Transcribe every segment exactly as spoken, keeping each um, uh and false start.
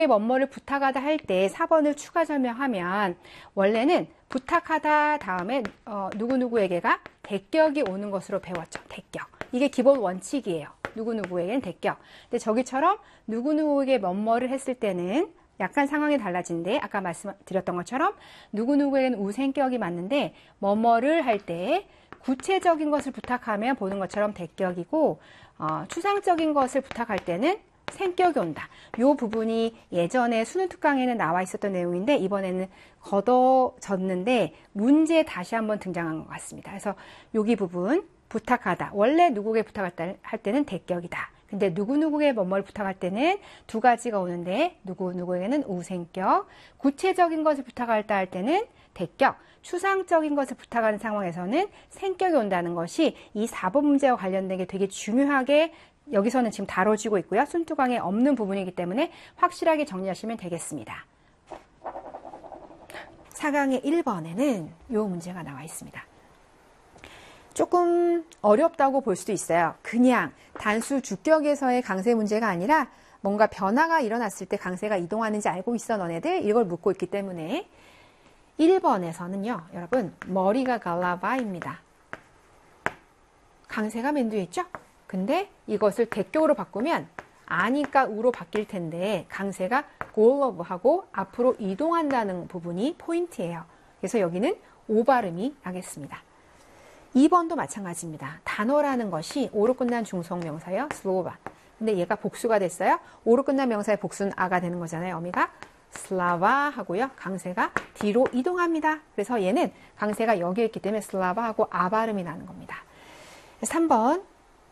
뭐뭐를 부탁하다 할 때 사 번을 추가 설명하면 원래는 부탁하다 다음에 어, 누구누구에게가 대격이 오는 것으로 배웠죠. 대격. 이게 기본 원칙이에요. 누구누구에게는 대격. 근데 저기처럼 누구누구에게 뭐뭐를 했을 때는 약간 상황이 달라진데 아까 말씀드렸던 것처럼 누구누구에게는 우생격이 맞는데 뭐뭐를 할 때 구체적인 것을 부탁하면 보는 것처럼 대격이고 어, 추상적인 것을 부탁할 때는 생격이 온다. 이 부분이 예전에 수능 특강에는 나와 있었던 내용인데 이번에는 걷어졌는데 문제에 다시 한번 등장한 것 같습니다. 그래서 여기 부분 부탁하다. 원래 누구에게 부탁할 때는 대격이다. 근데 누구누구에게 뭐뭐를 부탁할 때는 두 가지가 오는데 누구누구에게는 우생격. 구체적인 것을 부탁할다 할 때는 대격. 추상적인 것을 부탁하는 상황에서는 생격이 온다는 것이 이 사 번 문제와 관련된 게 되게 중요하게 여기서는 지금 다뤄지고 있고요. 순투강에 없는 부분이기 때문에 확실하게 정리하시면 되겠습니다. 사 강의 일 번에는 이 문제가 나와 있습니다. 조금 어렵다고 볼 수도 있어요. 그냥 단수 주격에서의 강세 문제가 아니라 뭔가 변화가 일어났을 때 강세가 이동하는지 알고 있어 너네들? 이걸 묻고 있기 때문에 일 번에서는요. 여러분 머리가 갈라바입니다. 강세가 맨 뒤에 있죠? 근데 이것을 대격으로 바꾸면 아니까 우로 바뀔 텐데 강세가 골러브하고 앞으로 이동한다는 부분이 포인트예요. 그래서 여기는 오 발음이 나겠습니다. 이 번도 마찬가지입니다. 단어라는 것이 오로 끝난 중성명사예요. 슬로바. 근데 얘가 복수가 됐어요. 오로 끝난 명사의 복수는 아가 되는 거잖아요. 어미가 슬라바 하고요. 강세가 뒤로 이동합니다. 그래서 얘는 강세가 여기에 있기 때문에 슬라바 하고 아 발음이 나는 겁니다. 삼 번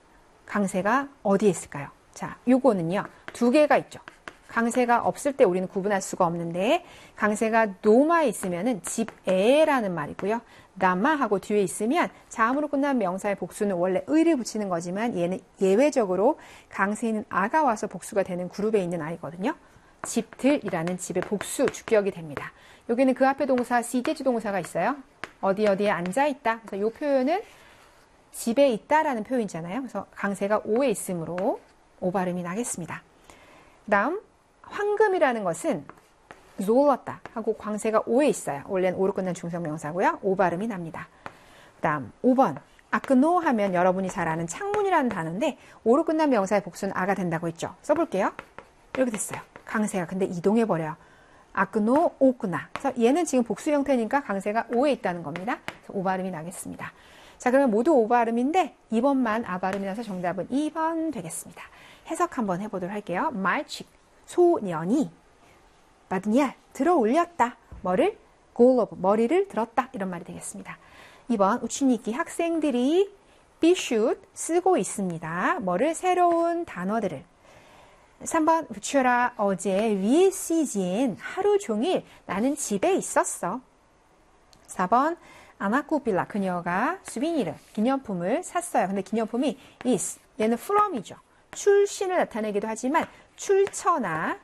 강세가 어디에 있을까요? 자, 요거는요. 두 개가 있죠. 강세가 없을 때 우리는 구분할 수가 없는데 강세가 노마에 있으면은 집에라는 말이고요. 나마하고 뒤에 있으면 자음으로 끝난 명사의 복수는 원래 의를 붙이는 거지만 얘는 예외적으로 강세는 아가 와서 복수가 되는 그룹에 있는 아이거든요. 집들이라는 집의 복수 주격이 됩니다. 여기는 그 앞에 동사 시제주 동사가 있어요. 어디 어디에 앉아 있다. 그래서 이 표현은 집에 있다라는 표현이잖아요. 그래서 강세가 오에 있으므로 오 발음이 나겠습니다. 그 다음 황금이라는 것은 졸랐다 하고 강세가 오에 있어요. 원래는 오로 끝난 중성명사고요. 오 발음이 납니다. 그 다음 오 번 아크노 하면 여러분이 잘 아는 창문이라는 단어인데 오로 끝난 명사의 복수는 아가 된다고 했죠. 써볼게요. 이렇게 됐어요. 강세가 근데 이동해버려요. 아크노 오크나. 그래서 얘는 지금 복수 형태니까 강세가 오에 있다는 겁니다. 그래서 오 발음이 나겠습니다. 자, 그러면 모두 오 발음인데 이 번만 아 발음이 나서 정답은 이 번 되겠습니다. 해석 한번 해보도록 할게요. 말칙, 소년이 마드니알, 들어 올렸다. 뭐를? 골로브, 머리를 들었다. 이런 말이 되겠습니다. 이 번 우치니키, 학생들이 비슛 쓰고 있습니다. 뭐를? 새로운 단어들을. 삼 번 부추라, 어제 위에 시진, 하루 종일 나는 집에 있었어. 사 번 아나쿠빌라, 그녀가 수비니를, 기념품을 샀어요. 근데 기념품이 is, 얘는 from이죠. 출신을 나타내기도 하지만 출처나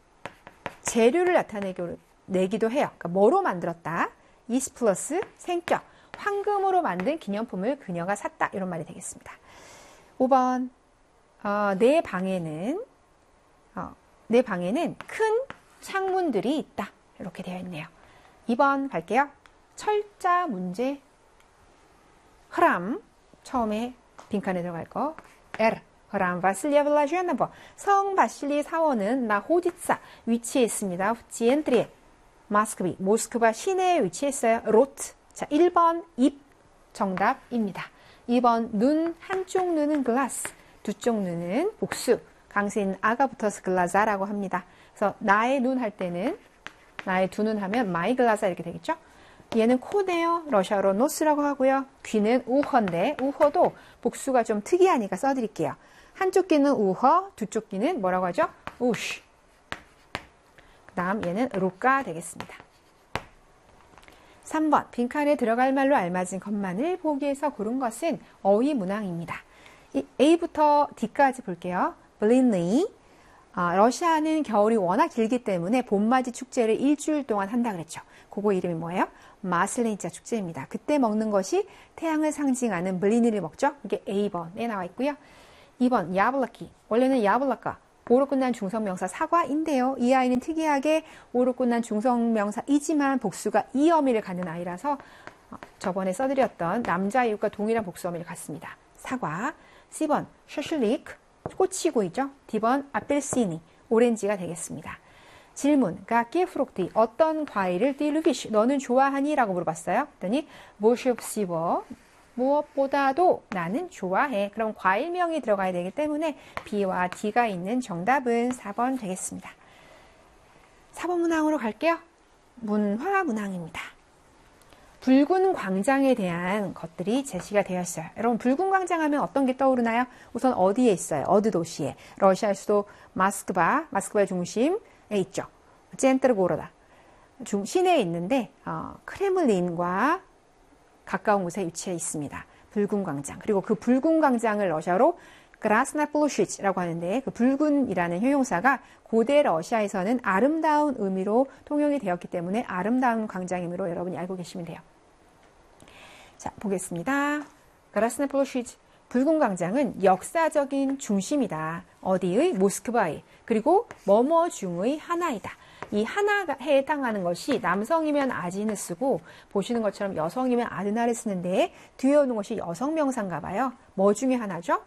재료를 나타내기도 해요. 그러니까 뭐로 만들었다? is 플러스 생격, 황금으로 만든 기념품을 그녀가 샀다. 이런 말이 되겠습니다. 오 번 어, 내 방에는 어, 내 방에는 큰 창문들이 있다. 이렇게 되어 있네요. 이 번 갈게요. 철자 문제. 흐람, 처음에 빈칸에 들어갈 거. R, 흐람 바실리아 블라주에나버. 성 바실리 사원은 나호디차 위치해 있습니다. 후치엔트리에 마스크비, 모스크바 시내에 위치했어요. 로트. 자, 일 번 입 정답입니다. 이 번 눈, 한쪽 눈은 글라스, 두 쪽 눈은 복수. 강세는 아가 붙어서 글라자라고 합니다. 그래서 나의 눈 할 때는 나의 두 눈 하면 마이 글라자 이렇게 되겠죠? 얘는 코네요. 러시아어로 노스라고 하고요. 귀는 우허인데 우허도 복수가 좀 특이하니까 써드릴게요. 한쪽 귀는 우허, 두 쪽 귀는 뭐라고 하죠? 우쉬. 그 다음 얘는 루까 되겠습니다. 삼 번 빈칸에 들어갈 말로 알맞은 것만을 보기에서 고른 것은 어휘 문항입니다. 이 A부터 D까지 볼게요. 블린리, 어, 러시아는 겨울이 워낙 길기 때문에 봄맞이 축제를 일주일 동안 한다 그랬죠. 그거 이름이 뭐예요? 마슬레니차 축제입니다. 그때 먹는 것이 태양을 상징하는 블리니를 먹죠. 이게 A 번에 나와 있고요. 이 번 야블라키, 원래는 야블라카, 오로 끝난 중성명사 사과인데요. 이 아이는 특이하게 오로 끝난 중성명사이지만 복수가 이 어미를 갖는 아이라서 저번에 써드렸던 남자 이웃과 동일한 복수 어미를 갖습니다. 사과. 시 번 셔슐리크 꽃이고이죠. 디 번 아펠시니 오렌지가 되겠습니다. 질문. 가끼 프록티 어떤 과일을 띠루비쉬 너는 좋아하니? 라고 물어봤어요. 그랬더니 모슈프시버 무엇보다도 나는 좋아해. 그럼 과일명이 들어가야 되기 때문에 B와 D가 있는 정답은 사 번 되겠습니다. 사 번 문항으로 갈게요. 문화 문항입니다. 붉은 광장에 대한 것들이 제시가 되어 있어요. 여러분 붉은 광장 하면 어떤 게 떠오르나요? 우선 어디에 있어요? 어느 도시에? 러시아의 수도 마스크바, 마스크바의 중심에 있죠. 젠트르고로다. 중 시내에 있는데 어, 크레물린과 가까운 곳에 위치해 있습니다. 붉은 광장. 그리고 그 붉은 광장을 러시아로 그라스나 플로시치라고 하는데 그 붉은이라는 형용사가 고대 러시아에서는 아름다운 의미로 통용이 되었기 때문에 아름다운 광장임으로 여러분이 알고 계시면 돼요. 자, 보겠습니다. 그라스나 플로시치 붉은 광장은 역사적인 중심이다. 어디의? 모스크바의. 그리고 뭐뭐 중의 하나이다. 이 하나에 해당하는 것이 남성이면 아진을 쓰고 보시는 것처럼 여성이면 아드나를 쓰는데 뒤에 오는 것이 여성 명사인가 봐요. 뭐 중에 하나죠?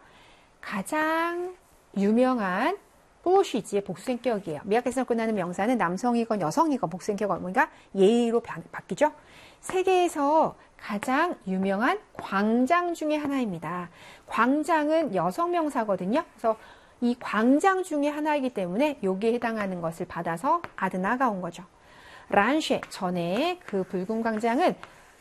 가장 유명한 플로시지의 복수행격이에요. 미약해서 끝나는 명사는 남성이건 여성이건 복수행격이 뭔가 예의로 바뀌죠. 세계에서 가장 유명한 광장 중에 하나입니다. 광장은 여성 명사거든요. 그래서 이 광장 중에 하나이기 때문에 여기에 해당하는 것을 받아서 아드나가 온 거죠. 란쉐 전에 그 붉은 광장은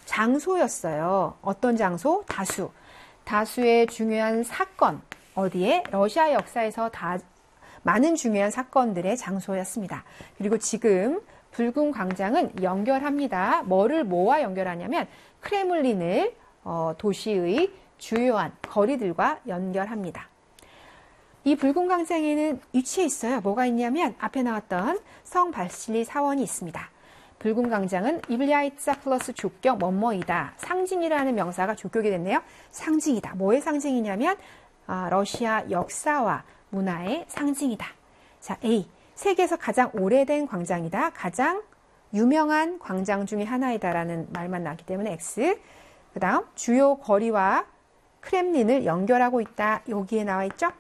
장소였어요. 어떤 장소? 다수. 다수의 중요한 사건. 어디에? 러시아 역사에서 다 많은 중요한 사건들의 장소였습니다. 그리고 지금 붉은 광장은 연결합니다. 뭐를 뭐와 연결하냐면 크레물린을 어, 도시의 주요한 거리들과 연결합니다. 이 붉은 광장에는 위치해 있어요. 뭐가 있냐면 앞에 나왔던 성 바실리 사원이 있습니다. 붉은 광장은 이블야이자 플러스 족격 뭐뭐이다. 상징이라는 명사가 족격이 됐네요. 상징이다. 뭐의 상징이냐면 아, 러시아 역사와 문화의 상징이다. 자, A. 세계에서 가장 오래된 광장이다. 가장 유명한 광장 중에 하나이다라는 말만 나왔기 때문에 X. 그 다음 주요 거리와 크렘린을 연결하고 있다. 여기에 나와 있죠?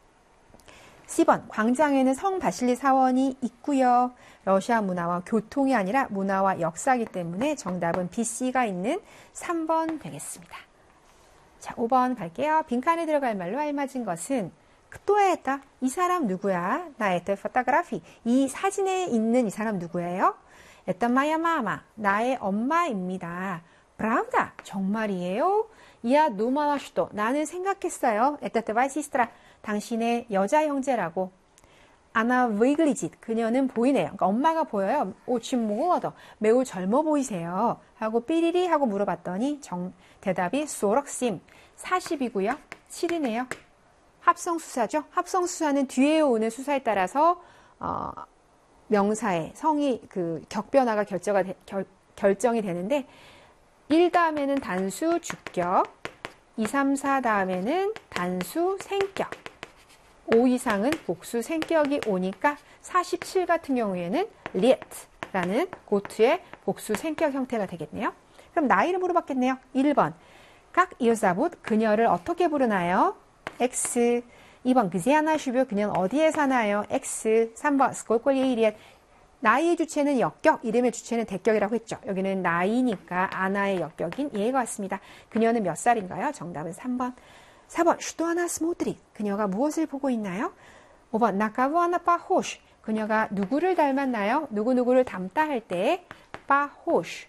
십 번 광장에는 성 바실리 사원이 있고요. 러시아 문화와 교통이 아니라 문화와 역사이기 때문에 정답은 비, C가 있는 삼 번 되겠습니다. 자, 오 번 갈게요. 빈칸에 들어갈 말로 알맞은 것은 또했다. 이 사람 누구야? 나 에테 포토그래피. 이 사진에 있는 이 사람 누구예요? 에타 마야 마마. 나의 엄마입니다. 브라우다. 정말이에요? 이야 노마와슈도. 나는 생각했어요. 에타 테바이 시스트라. 당신의 여자 형제라고. 아나 브이글리짓. 그녀는 보이네요. 그러니까 엄마가 보여요. 오, 지금 뭐하다. 매우 젊어 보이세요. 하고 삐리리 하고 물어봤더니 정, 대답이 소럭심. 사십이고요. 칠이네요. 합성수사죠. 합성수사는 뒤에 오는 수사에 따라서 어, 명사의 성이 그 격변화가 결정가 되, 결, 결정이 되는데 일 다음에는 단수 주격, 이, 삼, 사 다음에는 단수 생격, 오 이상은 복수 생격이 오니까 사십칠 같은 경우에는 리에트라는 고트의 복수 생격 형태가 되겠네요. 그럼 나이를 물어봤겠네요. 일 번 각 이어사봇 그녀를 어떻게 부르나요? X. 이 번 그제하나 슈뷰 그녀는 어디에 사나요? X. 삼 번 스콜콜리에 이리엣 나이의 주체는 역격, 이름의 주체는 대격이라고 했죠. 여기는 나이니까 아나의 역격인 예가 왔습니다. 그녀는 몇 살인가요? 정답은 삼 번. 사 번 슈도하나 스모드릿 그녀가 무엇을 보고 있나요? 오 번 나카부하나 파호슈 그녀가 누구를 닮았나요? 누구누구를 닮다 할 때 파호슈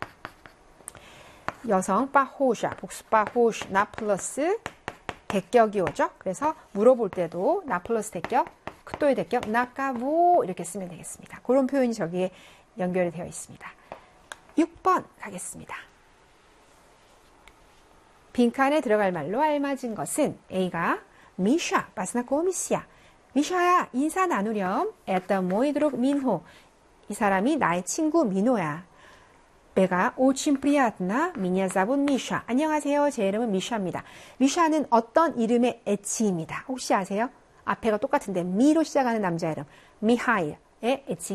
여성 파호샤 복수 파호슈 나 플러스 대격이 오죠. 그래서 물어볼 때도 나 플러스 대격, 크토의 대격, 나까부 이렇게 쓰면 되겠습니다. 그런 표현이 저기에 연결이 되어 있습니다. 육 번 가겠습니다. 빈칸에 들어갈 말로 알맞은 것은 A가 미샤, 바스나코미시야. 미샤야, 인사 나누렴. 에따 모이드록 민호. 이 사람이 나의 친구 민호야. B가 오친 프리아트나 미냐자분 미샤. 안녕하세요. 제 이름은 미샤입니다. 미샤는 어떤 이름의 애칭입니다. 혹시 아세요? 앞에가 똑같은데 미로 시작하는 남자 이름 미하일의 it's